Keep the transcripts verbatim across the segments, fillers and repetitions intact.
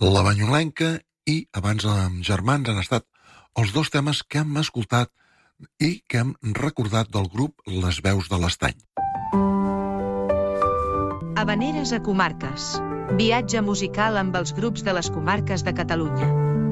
La Banyolenca i abans amb Germans han estat els dos temes que hem escoltat i que hem recordat del grup Les Veus de l'Estany. Havaneres a comarques. Viatge musical amb els grups de les comarques de Catalunya.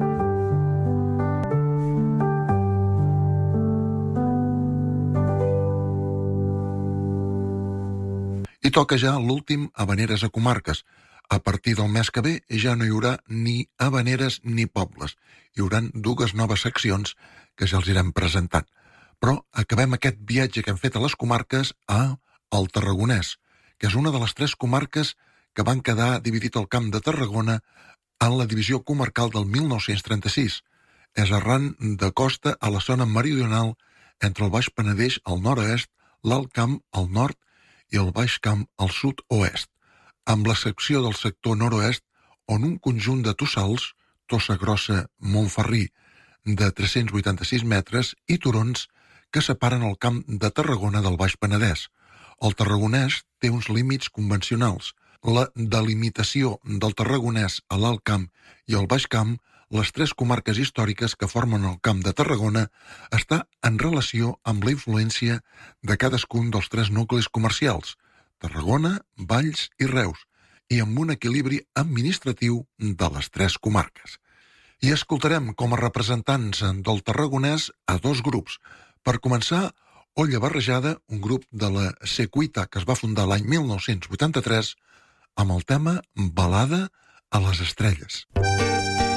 I toca ja l'últim Havaneres a comarques. A partir del mes que ve ja no hi haurà ni havaneres ni pobles. Hi haurà dues noves seccions que ja els irem presentant. Però acabem aquest viatge que hem fet a les comarques a el Tarragonès, que és una de les tres comarques que van quedar dividit el Camp de Tarragona en la divisió comarcal del mil nou-cents trenta-sis. És arran de costa a la zona meridional entre el Baix Penedès al nord-oest, l'Alt Camp al nord i el Baix Camp al sud-oest, amb la secció del sector nord-oest on un conjunt de tossals, Tossa Grossa Montferrí, de tres-cents vuitanta-sis metres i turons que separen el Camp de Tarragona del Baix Penedès. El Tarragonès té uns límits convencionals. La delimitació del Tarragonès a l'Alt Camp i al Baix Camp, les tres comarques històriques que formen el Camp de Tarragona, està en relació amb la influència de cadascun dels tres nuclis comercials, Tarragona, Valls i Reus, i amb un equilibri administratiu de les tres comarques. I escoltarem com a representants del Tarragonès a dos grups. Per començar, Olla Barrejada, un grup de la Secuita que es va fundar l'any mil nou-cents vuitanta-tres, amb el tema Balada a les estrelles.